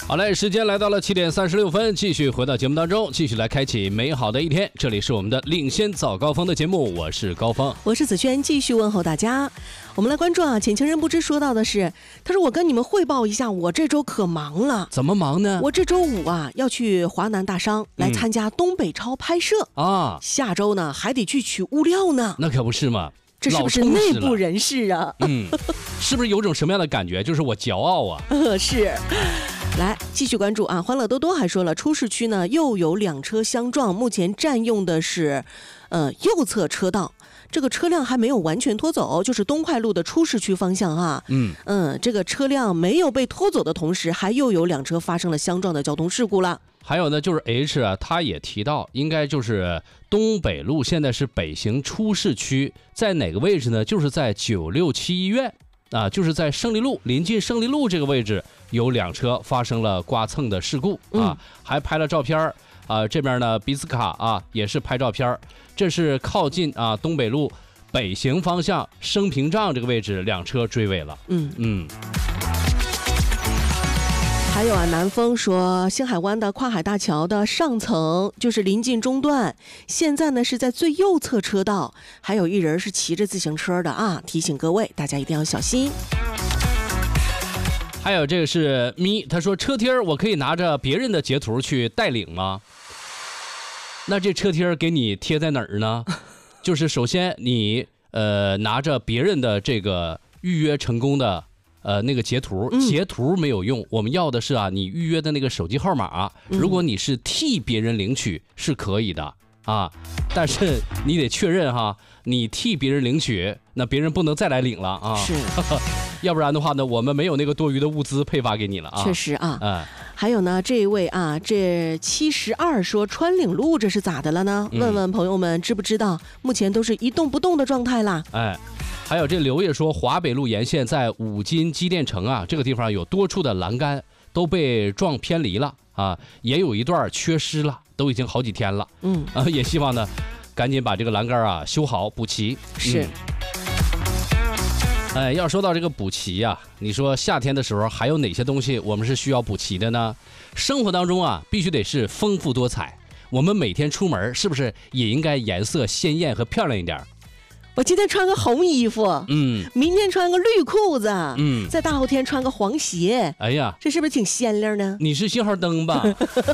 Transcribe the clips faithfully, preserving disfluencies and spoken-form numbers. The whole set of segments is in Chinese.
好嘞，时间来到了七点三十六分，继续回到节目当中，继续来开启美好的一天。这里是我们的领先早高峰的节目，我是高峰， 我是子轩，继续问候大家。我们来关注啊，浅情人不知说到的是，他说我跟你们汇报一下，我这周可忙了。 怎么忙呢？ 我这周五啊要去华南大商来参加东北超拍摄、 嗯、啊， 下周呢还得去取物料呢。 那可不是嘛。 这是不是内部人士啊？ 嗯，是不是有种什么样的感觉？就是我骄傲啊！ 呃，是。来继续关注啊！欢乐多多还说了，出市区呢又有两车相撞，目前占用的是呃右侧车道，这个车辆还没有完全拖走，就是东快路的出市区方向哈。嗯嗯，这个车辆没有被拖走的同时，还又有两车发生了相撞的交通事故了。 还有呢，就是 H 啊，他也提到，应该就是东北路现在是北行出市区，在哪个位置呢？就是在九六七医院啊，就是在胜利路临近胜利路这个位置，有两车发生了刮蹭的事故啊，嗯、还拍了照片啊。这边呢，比斯卡啊也是拍照片，这是靠近啊东北路北行方向升平障这个位置，两车追尾了。嗯嗯。 还有啊，南风说星海湾的跨海大桥的上层就是临近中段，现在呢是在最右侧车道，还有一人是骑着自行车的啊，提醒各位大家一定要小心。 还有这个是咪，他说车贴我可以拿着别人的截图去带领吗？那这车贴给你贴在哪儿呢？就是首先你呃拿着别人的这个预约成功的呃，那个截图，截图没有用、嗯，我们要的是啊，你预约的那个手机号码。如果你是替别人领取是可以的啊，但是你得确认哈，你替别人领取，那别人不能再来领了啊。 是， 要不然的话呢，我们没有那个多余的物资配发给你了啊。 确实啊， 嗯。 还有呢，这一位啊，这七十二说川岭路这是咋的了呢？嗯、问问朋友们知不知道？目前都是一动不动的状态啦。 哎。还有这刘烨说，华北路沿线在五金机电城啊，这个地方有多处的栏杆都被撞偏离了啊，也有一段缺失了，都已经好几天了。嗯啊，也希望呢，赶紧把这个栏杆啊修好补齐。 是。 嗯、哎，要说到这个补齐啊，你说夏天的时候还有哪些东西我们是需要补齐的呢？生活当中啊，必须得是丰富多彩。我们每天出门是不是也应该颜色鲜艳和漂亮一点？ 我今天穿个红衣服，嗯，明天穿个绿裤子，嗯，再大后天穿个黄鞋。 哎呀， 这是不是挺鲜亮呢？ 你是信号灯吧？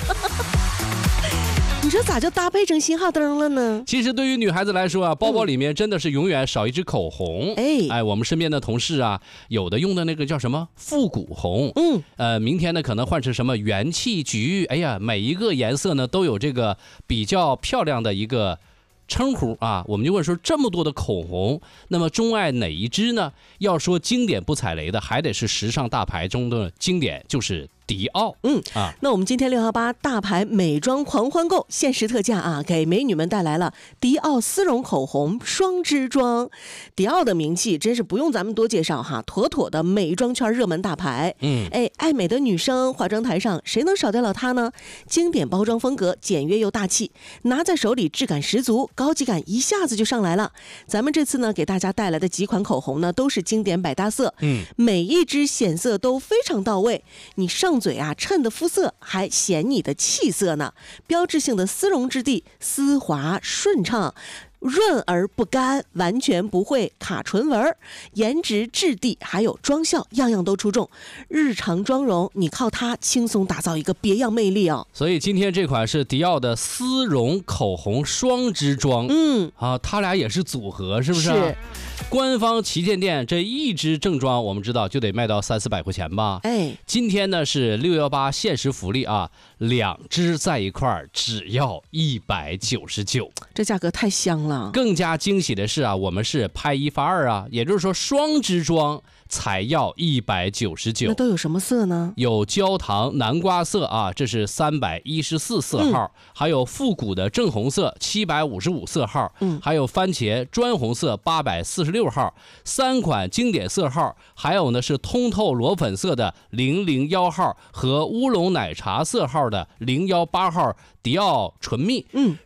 你说咋就搭配成信号灯了呢？ 其实对于女孩子来说啊，包包里面真的是永远少一支口红。哎、嗯、哎，我们身边的同事啊，有的用的那个叫什么复古红，嗯，呃，明天呢可能换成什么元气橘。哎呀，每一个颜色呢都有这个比较漂亮的一个称呼啊，我们就问说这么多的口红，那么钟爱哪一支呢？要说经典不踩雷的，还得是时尚大牌中的经典，就是迪奥。 嗯啊，那我们今天六幺八大牌美妆狂欢购限时特价啊，给美女们带来了迪奥丝绒口红双支装。迪奥的名气真是不用咱们多介绍哈，妥妥的美妆圈热门大牌。嗯，哎，爱美的女生化妆台上谁能少得了它呢？经典包装风格，简约又大气，拿在手里质感十足，高级感一下子就上来了。咱们这次呢，给大家带来的几款口红呢，都是经典百搭色，嗯，每一支显色都非常到位，你上嘴啊衬的肤色还显你的气色呢。标志性的丝绒质地，丝滑顺畅，润而不干，完全不会卡唇纹，颜值质地还有妆效样样都出众。日常妆容你靠它轻松打造一个别样魅力哦。 所以今天这款是迪奥的丝绒口红双支装，嗯啊，它俩也是组合，是不是、啊？是。官方旗舰店这一支正装我们知道就得卖到三四百块钱吧？哎，今天呢是六幺八限时福利啊，两支在一块儿只要一百九十九， 这价格太香了。 更加惊喜的是啊，我们是拍一发二啊，也就是说双支装才要一百九十九。 那都有什么色呢？ 有焦糖南瓜色啊，这是三百一十四色号、嗯，还有复古的正红色七百五十五色号，嗯，还有番茄砖红色八百四十六号，三款经典色号，还有呢是通透裸粉色的零零一号和乌龙奶茶色号的零一八号迪奥唇蜜，嗯，